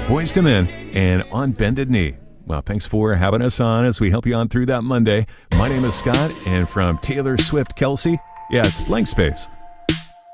Boyz II Men and On Bended Knee. Well, thanks for having us on as we help you on through that Monday. My name is Scott, and from Taylor Swift Kelsey, yeah, it's Blank Space.